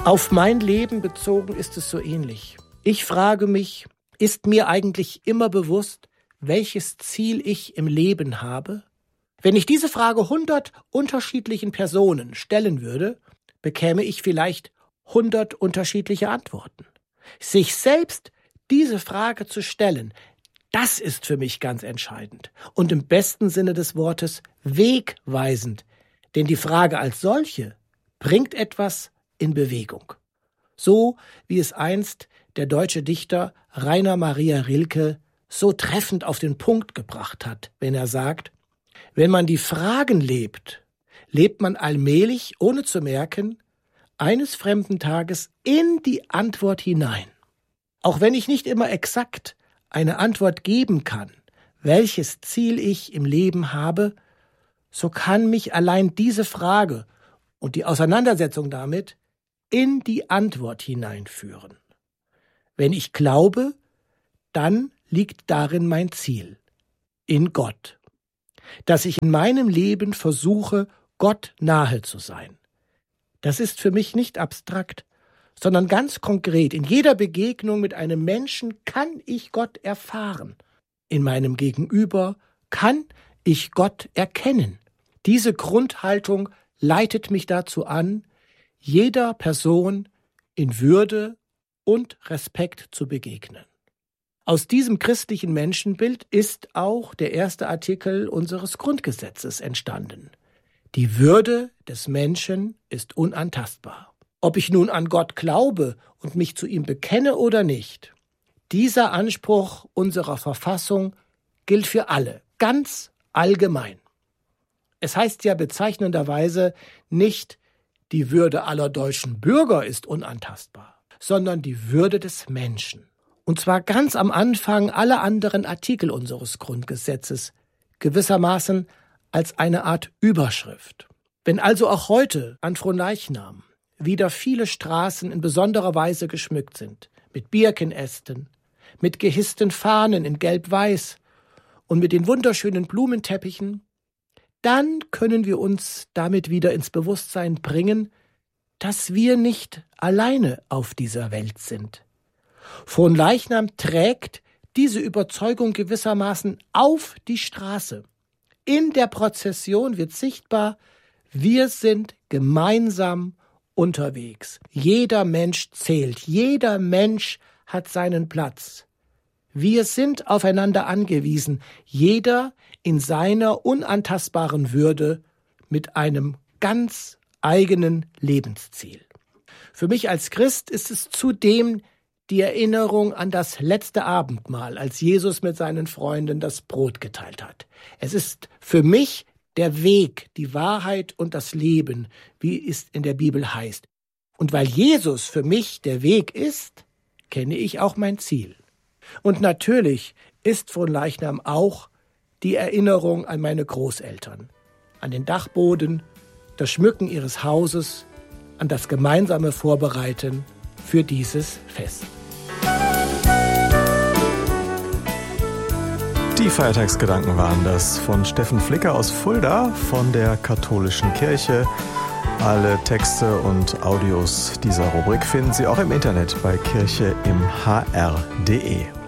Auf mein Leben bezogen ist es so ähnlich. Ich frage mich, ist mir eigentlich immer bewusst, welches Ziel ich im Leben habe? Wenn ich diese Frage 100 unterschiedlichen Personen stellen würde, bekäme ich vielleicht 100 unterschiedliche Antworten. Sich selbst diese Frage zu stellen, das ist für mich ganz entscheidend und im besten Sinne des Wortes wegweisend, denn die Frage als solche bringt etwas in Bewegung. So wie es einst der deutsche Dichter Rainer Maria Rilke so treffend auf den Punkt gebracht hat, wenn er sagt, wenn man die Fragen lebt, lebt man allmählich, ohne zu merken, eines fremden Tages in die Antwort hinein. Auch wenn ich nicht immer exakt eine Antwort geben kann, welches Ziel ich im Leben habe, so kann mich allein diese Frage und die Auseinandersetzung damit in die Antwort hineinführen. Wenn ich glaube, dann liegt darin mein Ziel, in Gott. Dass ich in meinem Leben versuche, Gott nahe zu sein. Das ist für mich nicht abstrakt, sondern ganz konkret. In jeder Begegnung mit einem Menschen kann ich Gott erfahren. In meinem Gegenüber kann ich Gott erkennen. Diese Grundhaltung leitet mich dazu an, jeder Person in Würde und Respekt zu begegnen. Aus diesem christlichen Menschenbild ist auch der erste Artikel unseres Grundgesetzes entstanden. Die Würde des Menschen ist unantastbar. Ob ich nun an Gott glaube und mich zu ihm bekenne oder nicht, dieser Anspruch unserer Verfassung gilt für alle, ganz allgemein. Es heißt ja bezeichnenderweise nicht, die Würde aller deutschen Bürger ist unantastbar, sondern die Würde des Menschen. Und zwar ganz am Anfang aller anderen Artikel unseres Grundgesetzes, gewissermaßen als eine Art Überschrift. Wenn also auch heute an Fronleichnam wieder viele Straßen in besonderer Weise geschmückt sind, mit Birkenästen, mit gehissten Fahnen in Gelb-Weiß und mit den wunderschönen Blumenteppichen, dann können wir uns damit wieder ins Bewusstsein bringen, dass wir nicht alleine auf dieser Welt sind. Fronleichnam trägt diese Überzeugung gewissermaßen auf die Straße. In der Prozession wird sichtbar, wir sind gemeinsam unterwegs. Jeder Mensch zählt, jeder Mensch hat seinen Platz. Wir sind aufeinander angewiesen, jeder in seiner unantastbaren Würde mit einem ganz eigenen Lebensziel. Für mich als Christ ist es zudem die Erinnerung an das letzte Abendmahl, als Jesus mit seinen Freunden das Brot geteilt hat. Es ist für mich der Weg, die Wahrheit und das Leben, wie es in der Bibel heißt. Und weil Jesus für mich der Weg ist, kenne ich auch mein Ziel. Und natürlich ist Fronleichnam auch die Erinnerung an meine Großeltern, an den Dachboden, das Schmücken ihres Hauses, an das gemeinsame Vorbereiten für dieses Fest. Die Feiertagsgedanken waren das von Steffen Flicker aus Fulda von der Katholischen Kirche. Alle Texte und Audios dieser Rubrik finden Sie auch im Internet bei kircheimhr.de.